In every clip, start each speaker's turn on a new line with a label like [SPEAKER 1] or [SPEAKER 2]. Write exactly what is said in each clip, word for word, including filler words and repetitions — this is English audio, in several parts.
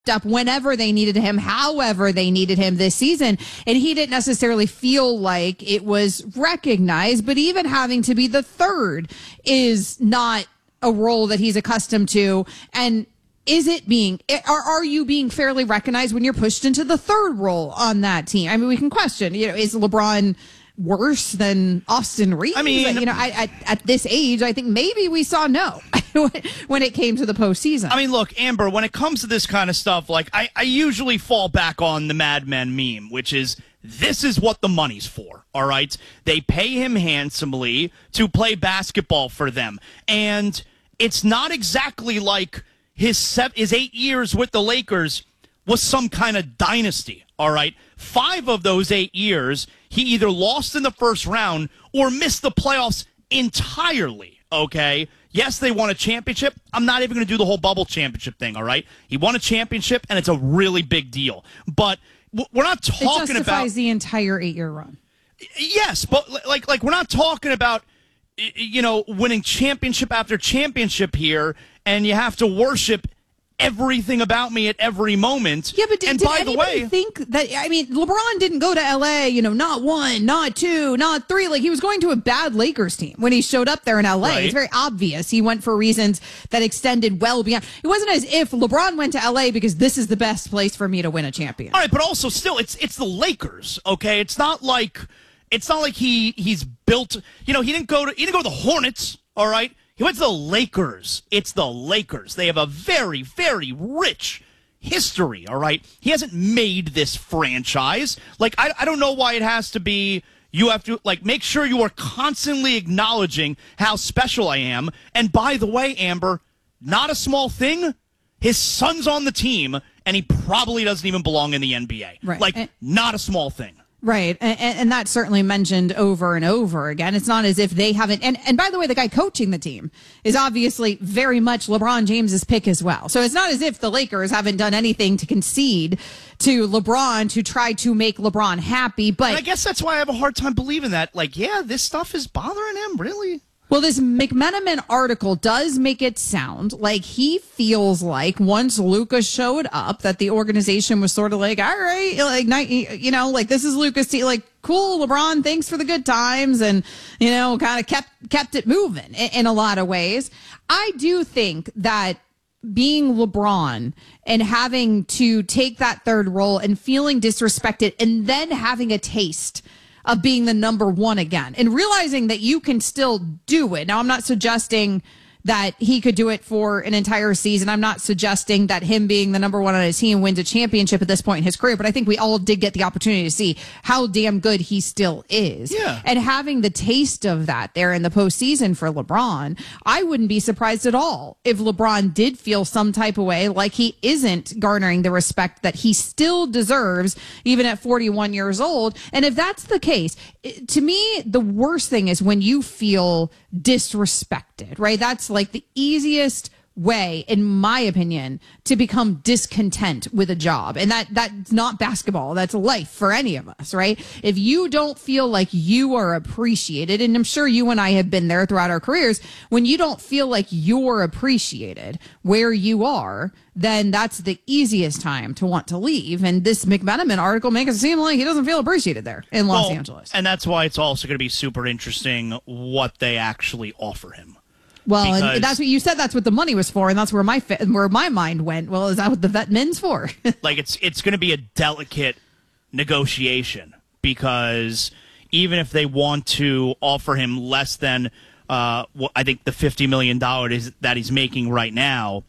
[SPEAKER 1] up whenever they needed him, however they needed him this season. And he didn't necessarily feel like it was recognized, but even having to be the third is not a role that he's accustomed to. And is it being, are, are you being fairly recognized when you're pushed into the third role on that team? I mean, we can question, you know, is LeBron worse than Austin Reeves?
[SPEAKER 2] I mean,
[SPEAKER 1] you know, I, I, at this age, I think maybe we saw no when it came to the postseason.
[SPEAKER 2] I mean, look, Amber, when it comes to this kind of stuff, like I, I usually fall back on the Mad Men meme, which is this is what the money's for. All right. They pay him handsomely to play basketball for them. And it's not exactly like his seven, his eight years with the Lakers was some kind of dynasty. All right. Five of those eight years, he either lost in the first round or missed the playoffs entirely. Okay. Yes, they won a championship. I'm not even going to do the whole bubble championship thing. All right. He won a championship, and it's a really big deal. But we're not talking about.
[SPEAKER 1] It justifies the entire eight-year run.
[SPEAKER 2] Yes, but like, like we're not talking about, you know, winning championship after championship here, and you have to worship everything about me at every moment.
[SPEAKER 1] Yeah, but did,
[SPEAKER 2] and
[SPEAKER 1] did
[SPEAKER 2] by the
[SPEAKER 1] anybody
[SPEAKER 2] way,
[SPEAKER 1] think that, I mean, LeBron didn't go to L A, you know, not one, not two, not three. Like, he was going to a bad Lakers team when he showed up there in L A.
[SPEAKER 2] Right.
[SPEAKER 1] It's very obvious. He went for reasons that extended well beyond. It wasn't as if LeBron went to L A because this is the best place for me to win a champion.
[SPEAKER 2] All right, but also still, it's it's the Lakers, okay? It's not like it's not like he he's built. You know, he didn't go to he didn't go to the Hornets. All right. He went to the Lakers. It's the Lakers. They have a very, very rich history, all right? He hasn't made this franchise. Like, I, I don't know why it has to be, you have to, like, make sure you are constantly acknowledging how special I am. And by the way, Amber, not a small thing, his son's on the team, and he probably doesn't even belong in the N B A.
[SPEAKER 1] Right.
[SPEAKER 2] Like,
[SPEAKER 1] and-
[SPEAKER 2] not a small thing.
[SPEAKER 1] Right. And, and that's certainly mentioned over and over again. It's not as if they haven't. And, and by the way, the guy coaching the team is obviously very much LeBron James's pick as well. So it's not as if the Lakers haven't done anything to concede to LeBron to try to make LeBron happy. But
[SPEAKER 2] and I guess that's why I have a hard time believing that. Like, yeah, this stuff is bothering him, really?
[SPEAKER 1] Well, this McMenamin article does make it sound like he feels like once Luka showed up that the organization was sort of like, all right, like, you know, like this is Luka's team, like, cool, LeBron, thanks for the good times, and, you know, kind of kept kept it moving in, in a lot of ways. I do think that being LeBron and having to take that third role and feeling disrespected and then having a taste of being the number one again and realizing that you can still do it. Now, I'm not suggesting that he could do it for an entire season. I'm not suggesting that him being the number one on his team wins a championship at this point in his career, but I think we all did get the opportunity to see how damn good he still is.
[SPEAKER 2] Yeah.
[SPEAKER 1] And having the taste of that there in the postseason for LeBron, I wouldn't be surprised at all if LeBron did feel some type of way like he isn't garnering the respect that he still deserves, even at forty-one years old. And if that's the case, it, to me, the worst thing is when you feel disrespected, right? That's like the easiest way, in my opinion, to become discontent with a job. And that that's not basketball. That's life for any of us, right? If you don't feel like you are appreciated, and I'm sure you and I have been there throughout our careers, when you don't feel like you're appreciated where you are, then that's the easiest time to want to leave. And this McMenamin article makes it seem like he doesn't feel appreciated there in Los
[SPEAKER 2] well,
[SPEAKER 1] Angeles.
[SPEAKER 2] And that's why it's also going to be super interesting what they actually offer him.
[SPEAKER 1] Well,
[SPEAKER 2] Because,
[SPEAKER 1] and that's what you said. That's what the money was for, and that's where my where my mind went. Well, is that what the vet min's for?
[SPEAKER 2] like it's it's going to be a delicate negotiation because even if they want to offer him less than uh, what I think the fifty million dollars that he's making right now,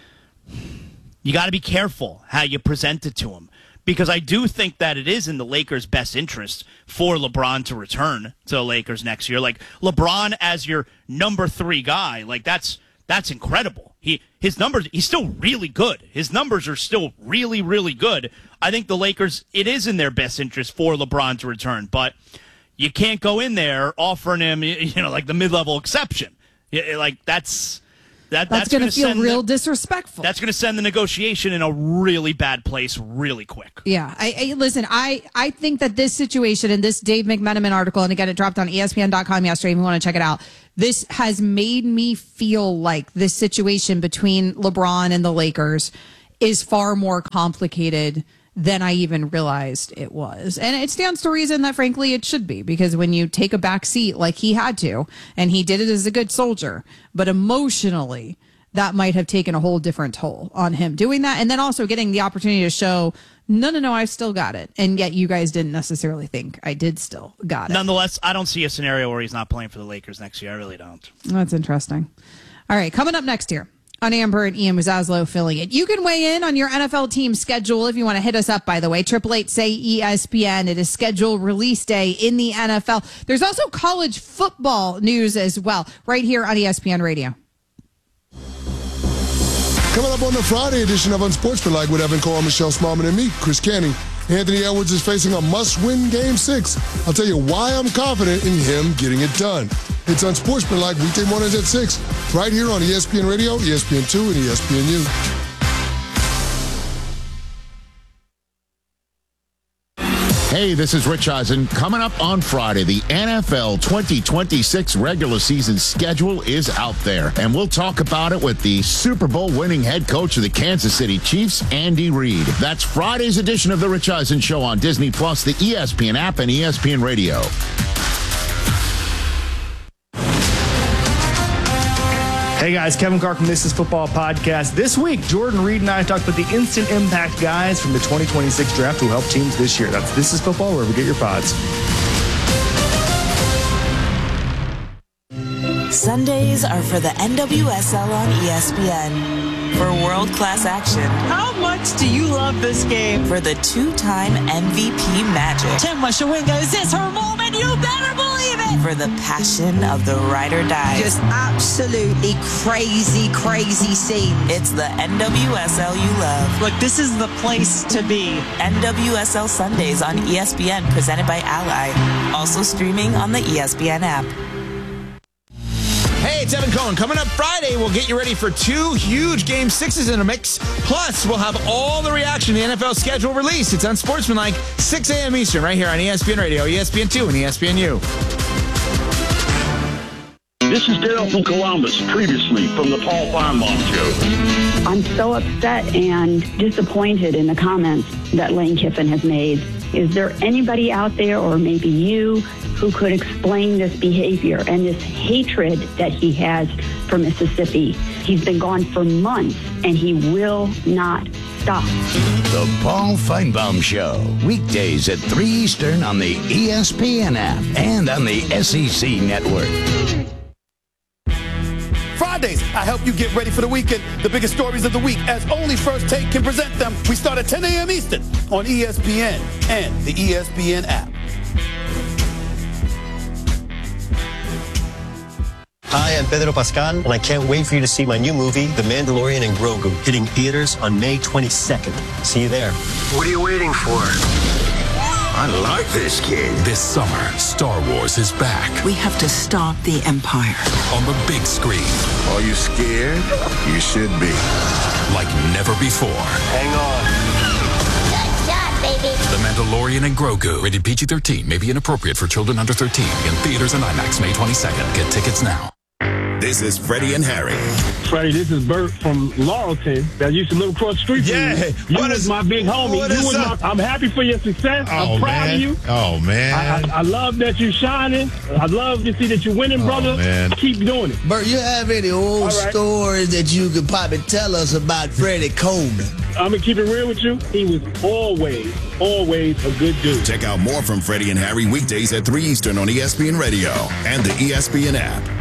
[SPEAKER 2] you got to be careful how you present it to him. Because I do think that it is in the Lakers' best interest for LeBron to return to the Lakers next year. Like, LeBron as your number three guy, like, that's that's incredible. He his numbers, he's still really good. His numbers are still really, really good. I think the Lakers, it is in their best interest for LeBron to return. But you can't go in there offering him, you know, like the mid-level exception. Like, that's... That,
[SPEAKER 1] that's, that's going to feel real the, disrespectful.
[SPEAKER 2] That's going to send the negotiation in a really bad place really quick.
[SPEAKER 1] Yeah. I, I listen, I, I think that this situation and this Dave McMenamin article, and again, it dropped on E S P N dot com yesterday if you want to check it out, this has made me feel like this situation between LeBron and the Lakers is far more complicated than I even realized it was. And it stands to reason that, frankly, it should be, because when you take a back seat like he had to, and he did it as a good soldier, but emotionally, that might have taken a whole different toll on him doing that. And then also getting the opportunity to show, no, no, no, I've still got it. And yet you guys didn't necessarily think I did still got it.
[SPEAKER 2] Nonetheless, I don't see a scenario where he's not playing for the Lakers next year. I really don't.
[SPEAKER 1] That's interesting. All right, coming up next here on Amber and Ian Mazzaslo filling it. You can weigh in on your N F L team schedule if you want to hit us up, by the way. Triple eight say E S P N. It is schedule release day in the N F L. There's also college football news as well, right here on E S P N Radio.
[SPEAKER 3] Coming up on the Friday edition of Unsportsmanlike with Evan Cole, Michelle Smallman, and me, Chris Canning. Anthony Edwards is facing a must-win Game six. I'll tell you why I'm confident in him getting it done. It's Unsportsmanlike weekday mornings at six, right here on E S P N Radio, E S P N two, and E S P N U.
[SPEAKER 4] Hey, this is Rich Eisen. Coming up on Friday, the N F L twenty twenty-six regular season schedule is out there, and we'll talk about it with the Super Bowl winning head coach of the Kansas City Chiefs, Andy Reid. That's Friday's edition of the Rich Eisen Show on Disney Plus, the E S P N app, and E S P N Radio.
[SPEAKER 5] Hey guys, Kevin Carr from This Is Football Podcast. This week, Jordan Reed and I talked about the instant impact guys from the twenty twenty-six draft who helped teams this year. That's This Is Football, wherever you get your pods.
[SPEAKER 6] Sundays are for the N W S L on E S P N. For world-class action.
[SPEAKER 7] How much do you love this game?
[SPEAKER 6] For the two-time M V P magic.
[SPEAKER 7] Tim Washawinga, is this her moment? You better believe it!
[SPEAKER 6] For the passion of the ride or die.
[SPEAKER 7] Just absolutely crazy, crazy scene.
[SPEAKER 6] It's the N W S L you love.
[SPEAKER 7] Look, this is the place to be.
[SPEAKER 6] N W S L Sundays on E S P N, presented by Ally. Also streaming on the E S P N app.
[SPEAKER 8] Hey, it's Evan Cohen. Coming up Friday, we'll get you ready for two huge Game sixes in a mix. Plus, we'll have all the reaction to the N F L schedule release. It's Unsportsmanlike, six a.m. Eastern, right here on E S P N Radio, E S P N two, and E S P N U.
[SPEAKER 9] This is Dale from Columbus, previously from the Paul Feinbaum Show.
[SPEAKER 10] I'm so upset and disappointed in the comments that Lane Kiffin has made. Is there anybody out there, or maybe you, who could explain this behavior and this hatred that he has for Mississippi? He's been gone for months, and he will not stop.
[SPEAKER 11] The Paul Feinbaum Show, weekdays at three Eastern on the E S P N app and on the S E C network.
[SPEAKER 12] Fridays, I help you get ready for the weekend. The biggest stories of the week, as only First Take can present them. We start at ten a.m. Eastern on E S P N and the E S P N app.
[SPEAKER 13] Hi, I'm Pedro Pascal, and I can't wait for you to see my new movie, The Mandalorian and Grogu, hitting theaters on May twenty-second. See you there.
[SPEAKER 14] What are you waiting for? I like this kid.
[SPEAKER 15] This summer, Star Wars is back.
[SPEAKER 16] We have to stop the Empire.
[SPEAKER 15] On the big screen.
[SPEAKER 14] Are you scared? You should be.
[SPEAKER 15] Like never before.
[SPEAKER 14] Hang on.
[SPEAKER 17] Good job, baby.
[SPEAKER 15] The Mandalorian and Grogu. Rated P G thirteen. May be inappropriate for children under thirteen. In theaters and IMAX May twenty-second. Get tickets now.
[SPEAKER 18] This is Freddie and Harry.
[SPEAKER 19] Freddie, this is Bert from Laurelton that used to live across the street from
[SPEAKER 20] yeah.
[SPEAKER 19] you. You
[SPEAKER 20] what
[SPEAKER 19] was
[SPEAKER 20] is,
[SPEAKER 19] my big homie. You was my, I'm happy for your success.
[SPEAKER 20] Oh,
[SPEAKER 19] I'm proud
[SPEAKER 20] man.
[SPEAKER 19] of you.
[SPEAKER 20] Oh, man.
[SPEAKER 19] I, I, I love that you're shining. I love to see that you're winning, brother.
[SPEAKER 20] Oh, man.
[SPEAKER 19] Keep doing it.
[SPEAKER 21] Bert, you have any old right. stories that you could probably tell us about Freddie Coleman?
[SPEAKER 19] I'm going to keep it real with you. He was always, always a good dude.
[SPEAKER 18] Check out more from Freddie and Harry weekdays at three Eastern on E S P N Radio and the E S P N app.